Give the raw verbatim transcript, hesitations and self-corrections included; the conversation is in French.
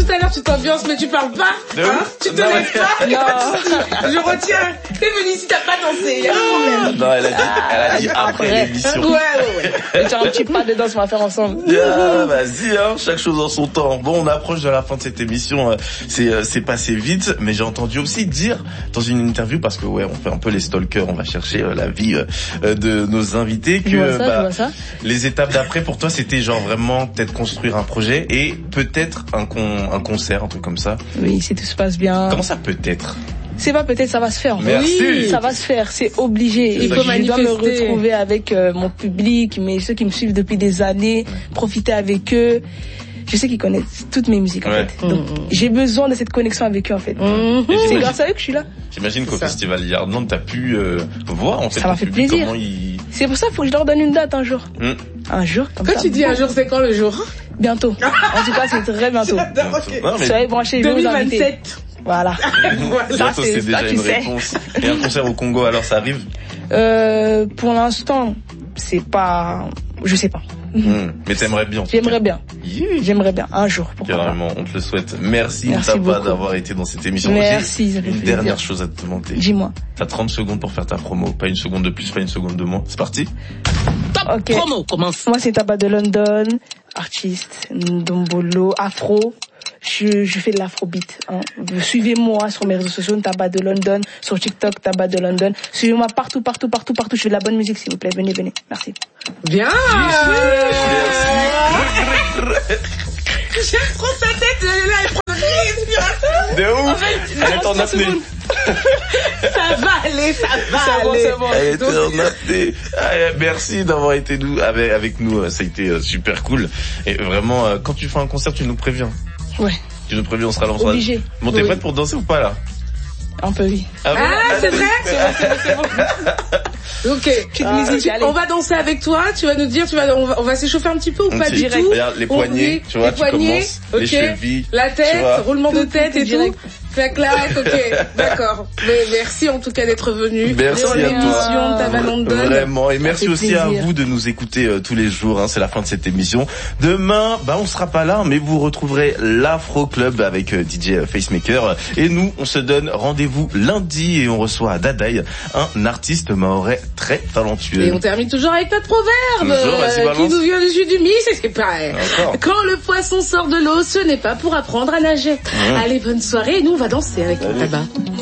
tout à l'heure, tu t'ambiances, mais tu parles pas. Hein? Tu te lèves pas. Non. Je retiens. T'es venu ici, t'as pas dansé. Y'a un problème. Non, elle a dit, elle a dit après l'émission. Ouais, ouais, ouais. Tu as un petit pas de danse, on va faire ensemble. Ah, vas-y, hein, chaque chose en son temps. Bon, on approche de la fin de cette émission. C'est, c'est passé vite, mais j'ai entendu aussi dire dans une interview, parce que ouais, on fait un peu les stalkers, on va chercher la vie de nos invités, que je vois ça, bah, je vois ça. les étapes d'après pour toi, c'était genre vraiment peut-être construire un projet et peut-être un con, un concert, un truc comme ça. Oui, si tout se passe bien. Comment ça peut-être? C'est pas peut-être, ça va se faire. Merci. Oui, ça va se faire, c'est obligé. Il faut je dois me retrouver avec euh, mon public, mais ceux qui me suivent depuis des années, profiter avec eux. Je sais qu'ils connaissent toutes mes musiques en ouais. fait. Donc mmh. j'ai besoin de cette connexion avec eux en fait. Mmh. C'est grâce à eux que je suis là. J'imagine qu'au Festival Yardland, t'as pu euh, voir en fait. Ça m'a fait plaisir. Il... C'est pour ça qu'il faut que je leur donne une date un jour. Mmh. Un jour comme quand ça. Quand tu dis un jour, c'est quand le jour? Bientôt. En tout cas, c'est très bientôt. Okay. Non, mais... Soyez branchés, deux mille vingt-sept. Voilà. Ça, c'est, c'est déjà une réponse. Et un concert au Congo, alors ça arrive? Euh, pour l'instant, c'est pas, je sais pas. Mmh. Mais t'aimerais bien. J'aimerais bien. Yeah. J'aimerais bien un jour. Carrément, on te le souhaite. Merci, Merci Ntaba d'avoir été dans cette émission. Merci. J'ai une dernière chose à te demander. Dis-moi. T'as trente secondes pour faire ta promo. Pas une seconde de plus, pas une seconde de moins. C'est parti. Top okay. Promo commence. Moi, c'est Ntaba de London, artiste, Ndombolo, afro. Je, je fais de l'afrobeat. Hein. Suivez-moi sur mes réseaux sociaux, Ntaba de London, sur TikTok, Ntaba de London. Suivez-moi partout, partout, partout, partout. Je fais de la bonne musique, s'il vous plaît. Venez, venez. Merci. Bien. Merci. J'aime trop sa tête. Là, elle prend une respiration. De ouf. En fait, elle est en apnée. Ça va aller, ça va ça aller. C'est bon, elle était en apnée. Ah, merci d'avoir été nous, avec, avec nous. Ça a été super cool. Et vraiment, quand tu fais un concert, tu nous préviens. Ouais. Tu nous préviens, on sera là. Obligé. Bon, t'es oui. prête pour danser ou pas là? Un peu oui. Ah, bon ah c'est vrai. C'est bon, c'est bon, c'est bon. Ok. Ah, tu, on va danser avec toi. Tu vas nous dire, tu vas, on va, on va s'échauffer un petit peu ou on pas du tout. Regarde les poignets, tu vois, les poignets, tu commences, okay. les chevilles, la tête, roulement de tête et direct. tout. Clac clac, ok, d'accord. Mais merci en tout cas d'être venu. Merci sur à l'émission Ntaba London. Vraiment, et merci aussi plaisir. à vous de nous écouter euh, tous les jours. Hein, c'est la fin de cette émission. Demain, bah on sera pas là, mais vous retrouverez l'Afro Club avec euh, D J Facemaker. Et nous, on se donne rendez-vous lundi et on reçoit Dadaï, un artiste mahorais très talentueux. Et on termine toujours avec notre proverbe toujours, euh, qui nous vient du sud du Midi. C'est pareil. Encore. Quand le poisson sort de l'eau, ce n'est pas pour apprendre à nager. Mmh. Allez, bonne soirée et nous on va danser avec Ntaba.